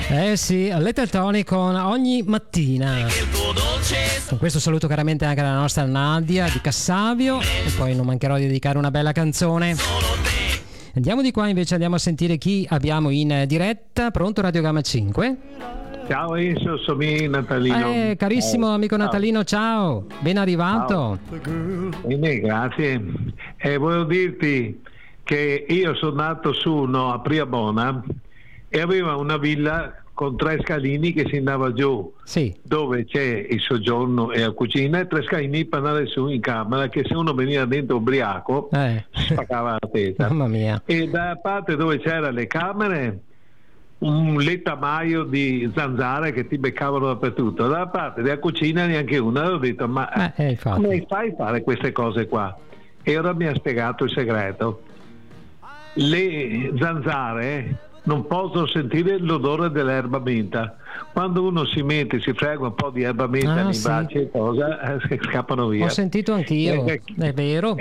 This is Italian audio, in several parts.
Sì, Little Tony con Ogni mattina. Con questo saluto chiaramente anche la nostra Nadia di Cassavio e poi non mancherò di dedicare una bella canzone. Andiamo di qua invece, andiamo a sentire chi abbiamo in diretta. Pronto Radio Gamma 5? Ciao Enzo, sono Natalino. Carissimo amico Natalino, ciao, ben arrivato. Bene, grazie. Volevo dirti che io sono nato a Priabona e aveva una villa con 3 scalini che si andava giù, sì, dove c'è il soggiorno e la cucina, e 3 scalini per andare su in camera, che se uno veniva dentro ubriaco si spaccava la testa. Mamma mia. E da parte dove c'erano le camere un lettamaio di zanzare che ti beccavano dappertutto, dalla parte della cucina neanche una. Ho detto, ma come fai a fare queste cose qua? E ora mi ha spiegato il segreto: le zanzare non possono sentire l'odore dell'erba menta. Quando uno si mette, si frega un po' di erba menta nei bracci e cosa, scappano via. Ho sentito anch'io, è vero.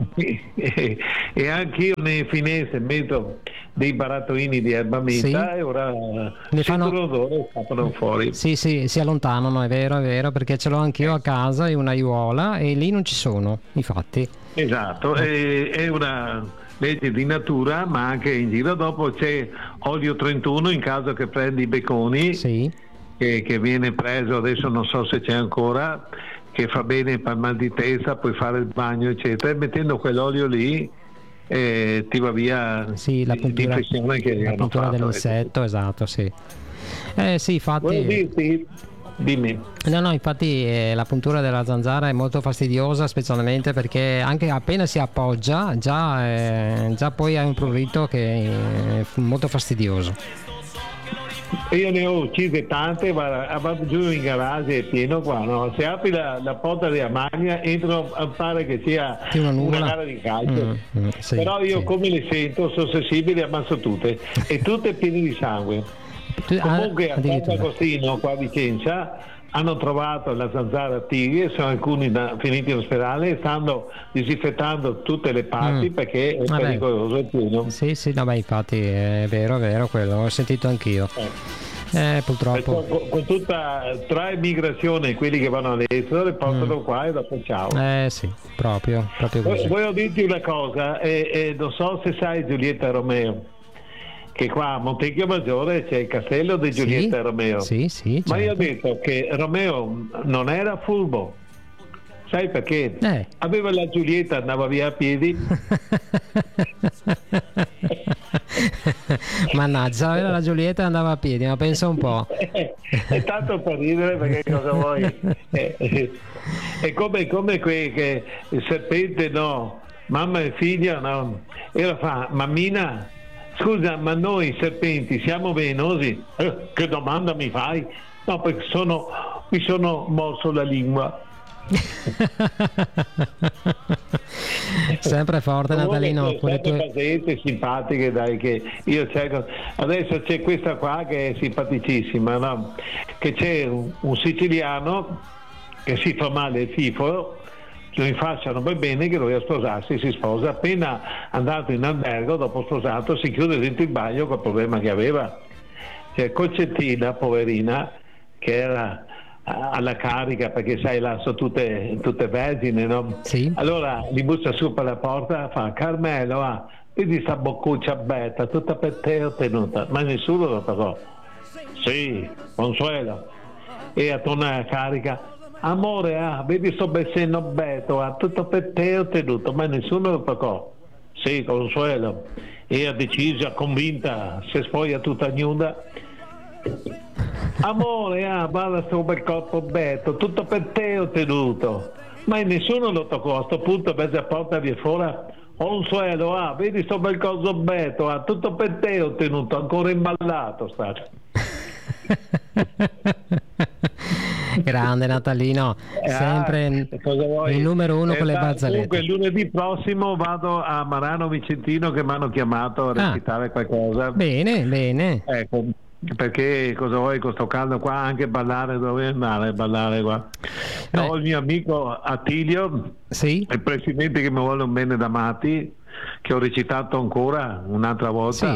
E anch'io nelle finestre metto dei barattolini di erba menta, e ora ne fanno l'odore, scappano fuori. Sì, si allontanano, è vero, perché ce l'ho anch'io a casa in una aiuola e lì non ci sono, infatti. Esatto, è una legge di natura, ma anche in giro. Dopo c'è olio 31 in caso che prendi i becconi, che viene preso, adesso non so se c'è ancora, che fa bene per mal di testa, puoi fare il bagno eccetera, e mettendo quell'olio lì ti va via la puntura dell'insetto, esatto, sì. Sì, infatti. Volevo dirti, dimmi. No, infatti la puntura della zanzara è molto fastidiosa, specialmente perché anche appena si appoggia già poi hai un prurito che è molto fastidioso. Io ne ho uccise tante, ma giù in garage è pieno qua, no? Se apri la porta della magna entrano, pare che sia una gara di calcio. Però io come le sento, sono sensibile, ammazzo tutte, e tutte piene di sangue. Comunque a Sant'Agostino qua a Vicenza hanno trovato la zanzara tigre, sono alcuni finiti in ospedale e stanno disinfettando tutte le parti perché è pericoloso, è pieno. Sì, infatti è vero quello, ho sentito anch'io. Purtroppo con tutta tra immigrazione e quelli che vanno all'estero le portano qua e dopo ciao. Sì, proprio così. Voglio dirti una cosa, non so se sai Giulietta Romeo, che qua a Montecchio Maggiore c'è il castello di Giulietta Romeo. Sì, ma io ho detto che Romeo non era furbo, sai perché? Aveva la Giulietta, andava via a piedi. Mannaggia, aveva la Giulietta e andava a piedi, ma pensa un po'. È tanto per ridere, perché cosa vuoi? È come che il serpente, no, mamma e figlia, no, e la fa, mammina, scusa, ma noi serpenti siamo velenosi? Che domanda mi fai? No, perché mi sono morso la lingua. Sempre forte Natalino, con le tue basette simpatiche, dai, che io cerco. Adesso c'è questa qua che è simpaticissima, no? Che c'è un siciliano che si fa male il fifolo, lo infacciano per bene che doveva sposarsi, si sposa, appena andato in albergo dopo sposato si chiude dentro il bagno col problema che aveva. C'è Concettina, poverina, che era alla carica, perché sai là sono tutte vergini, no? Sì. Allora gli bussa su per la porta, fa: Carmelo, vedi sta boccuccia betta, tutta per te ho tenuta, ma nessuno lo toccò. Sì, Consuelo. E a tornare a carica: amore, vedi sto bel seno betto, tutto per te ho tenuto, ma nessuno lo toccò. Sì, Consuelo. E ha decisa, convinta, si spoglia tutta nuda. Amore, guarda sto bel corpo betto, tutto per te ho tenuto, ma nessuno lo toccò. A sto punto mezza porta via fuori: Consuelo, vedi sto bel coso betto, tutto per te ho tenuto, ancora imballato sta. Grande Natalino, sempre il numero uno con le barzellette. Comunque lunedì prossimo vado a Marano Vicentino, che mi hanno chiamato a recitare qualcosa. Bene. Ecco, perché cosa vuoi con sto caldo qua, anche ballare, dove andare a ballare qua? Ho il mio amico Attilio, il presidente che mi vuole un bene da matti, che ho recitato ancora un'altra volta,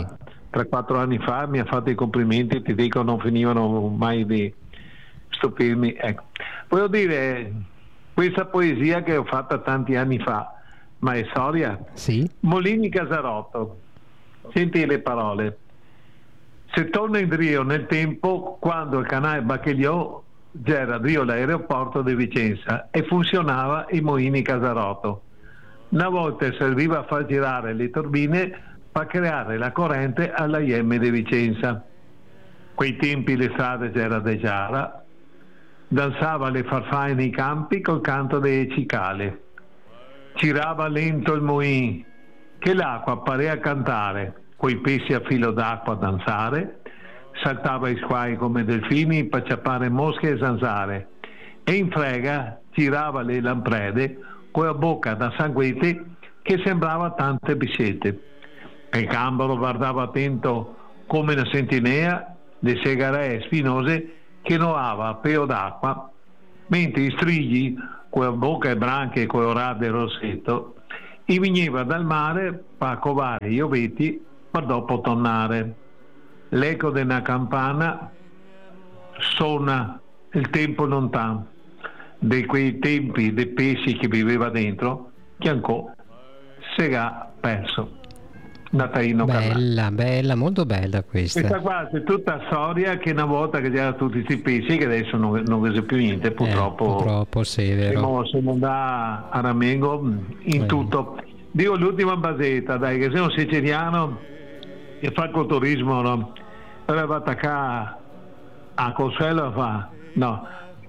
3-4 anni fa mi ha fatto i complimenti, ti dico, non finivano mai di stupirmi. Ecco. Voglio dire, questa poesia che ho fatta tanti anni fa, ma è storia. Sì. Molini Casarotto, senti le parole. Se torna in Rio nel tempo, quando il canale Bacchegliò c'era Rio l'aeroporto di Vicenza e funzionava i Molini Casarotto. Una volta serviva a far girare le turbine per creare la corrente alla IM di Vicenza. Quei tempi le strade c'era de Giara, danzava le farfalle nei campi col canto delle cicale. Girava lento il moin, che l'acqua parea cantare, coi pesci a filo d'acqua a danzare, saltava i squai come delfini per ciappare mosche e zanzare, e in frega girava le lamprede con la bocca da sanguete che sembrava tante biscette. E il gambero guardava attento come una sentinea le segaree spinose che nuova a peo d'acqua, mentre i strigli con la bocca e branche colorate e rossetto i veniva dal mare per covare gli ovetti per dopo tornare. L'eco di una campana suona il tempo lontano di quei tempi dei pesci che viveva dentro, che ancora si è perso. Natalino bella, bella, molto bella questa. Questa qua è tutta storia che una volta che c'erano tutti questi pesci che adesso non vedo più niente, purtroppo sì, è vero. Siamo da a Ramengo in tutto. Dico l'ultima basetta, dai, che sei un siciliano che fa il culturismo, no? Allora va a attaccare a Consuelo fa, no,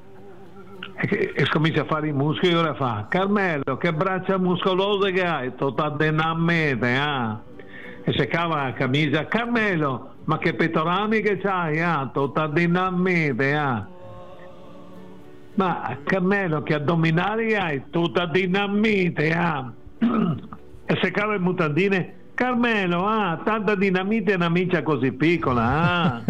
e comincia a fare i muscoli e ora fa: Carmelo, che braccia muscolose che hai, tutta dinamite, e se cava la camicia: Carmelo, ma che pettorami che c'hai, tutta dinamite, ma Carmelo, che addominali che hai, tutta dinamite, e se cava le mutandine: Carmelo, tanta dinamite e una miccia così piccola,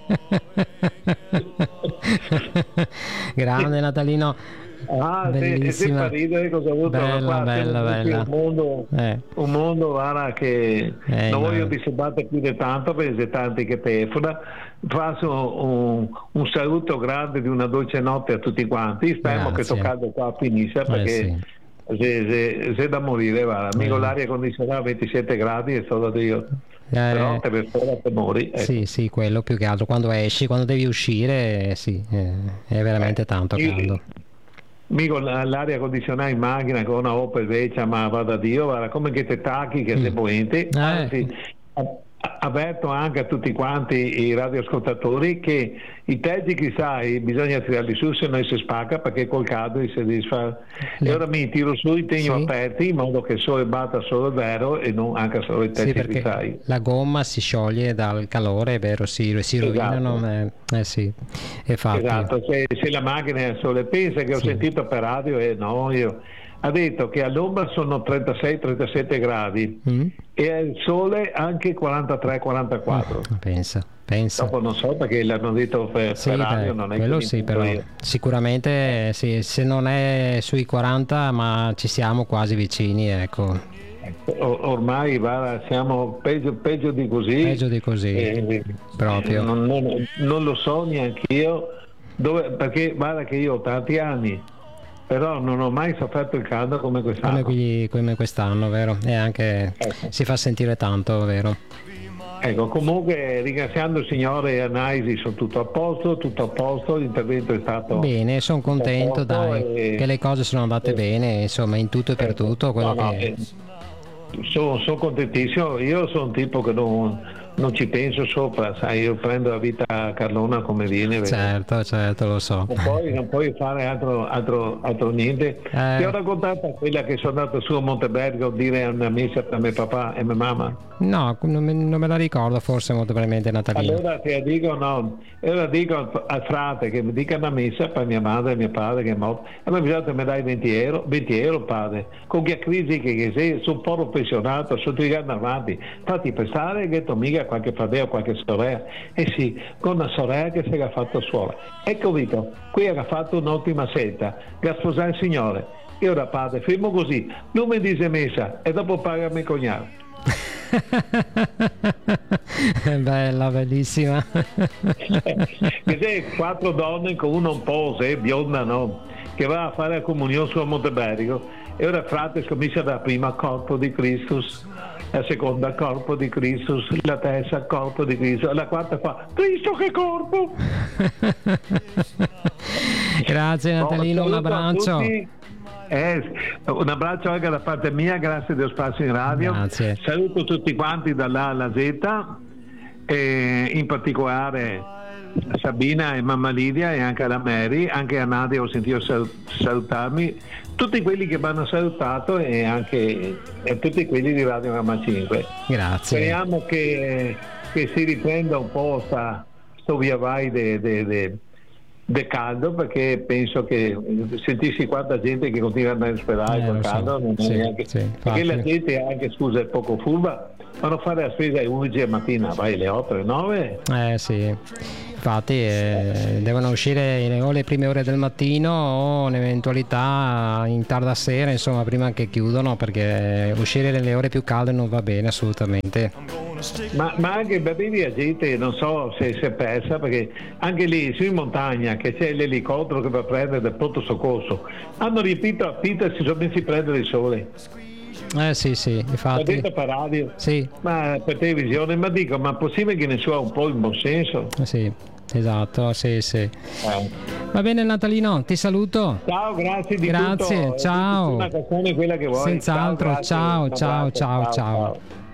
Grande Natalino. Bellissima. Bella. Un mondo guarda, che non voglio disturbare più di tanto perché c'è tanti che telefonano. Faccio un saluto grande di una dolce notte a tutti quanti. Speriamo che toccando qua finisca perché c'è da morire, guarda. Amico, l'aria condizionata a 27 gradi è solo Dio. Però per mori, ecco. Sì, quello più che altro quando esci, quando devi uscire, è veramente tanto caldo. Amico, l'aria condizionata in macchina con una Opel Vecchia, ma vada Dio, guarda, come che te tacchi che sei buenti. Anzi, avverto anche a tutti quanti i radioascoltatori che i teggi, sai, bisogna tirarli su, se no si spacca perché col caldo si disfa. E ora mi tiro su i tegni aperti in modo che il sole batta solo il vero e non anche solo i teggi che sai. La gomma si scioglie dal calore, è vero, si rovinano. Sì, infatti. Esatto, se la macchina è al sole, pensa che ho sentito per radio ha detto che all'ombra sono 36-37 gradi e al sole anche 43-44. Pensa. Dopo non so perché l'hanno detto per radio, non è quello che però sicuramente se non è sui 40, ma ci siamo quasi vicini, ecco. Ormai siamo peggio di così. Proprio. Non lo so neanch'io, perché guarda che io ho tanti anni, però non ho mai sofferto il caldo come quest'anno. Come quest'anno, vero? E anche si fa sentire tanto, vero? Ecco, comunque ringraziando il Signore e Anaisi, sono tutto a posto, l'intervento è stato bene, sono contento che le cose sono andate bene, insomma, in tutto e per tutto. Sono contentissimo, io sono un tipo che non ci penso sopra, sai, io prendo la vita a Carlona come viene. Certo, lo so. Non puoi fare altro niente. Ti ho raccontato quella che sono andato su a Montebergo a dire una messa per mio papà e mia mamma? No, non me la ricordo, forse molto probabilmente Natalino. Allora ti dico al frate che mi dica una messa per mia madre e mio padre che è morto, e mi bisogna che mi dai 20 euro padre, con che crisi che sei, sono un po' pensionato, sono tutti anni avanti, fatti pensare che tu mica qualche fratello, qualche sorella, sì, con una sorella che si era fatto suora. Ecco Vito, qui era fatto un'ottima scelta, che sposare il Signore. E ora padre, fermo così, lui mi dice messa e dopo pagami il cognato. Bella, bellissima. Che c'è 4 donne con una un po' bionda, no? Che va a fare la comunione su Monteberico, e ora frate comincia da prima corpo di Cristo, la seconda corpo di Cristo, la terza corpo di Cristo, e la quarta fa Cristo che corpo. Grazie Natalino, un abbraccio. Un abbraccio anche da parte mia, grazie dello spazio in radio. Grazie. Saluto tutti quanti dall'A alla Z, e in particolare a Sabina e mamma Lidia, e anche alla Mary, anche a Nadia ho sentito salutarmi, tutti quelli che mi hanno salutato, e anche tutti quelli di Radio Gamma 5. Grazie. Speriamo che si riprenda un po' sto via vai de caldo, perché penso che sentissi quanta gente che continua ad andare in ospedale col caldo, non è neanche, perché la gente anche, scusa, è poco furba, vanno a fare la spesa alle 11 la mattina, vai alle 8, alle 9. Sì, infatti devono uscire nelle prime ore del mattino, o in eventualità in tarda sera, insomma, prima che chiudono, perché uscire nelle ore più calde non va bene assolutamente. Ma anche bevevi a gente, non so se si è persa, perché anche lì su in montagna che c'è l'elicottero che va a prendere del pronto soccorso, hanno riempito la pista e si sono messi a prendere il sole. Sì, infatti. L'ho detto per radio, sì. Ma per televisione, ma dico, ma è possibile che ne sia un po' il buon senso? Sì, esatto, sì. Va bene Natalino, ti saluto. Ciao, grazie di tutto. Grazie, ciao. Una canzone quella che vuoi. Senz'altro, ciao.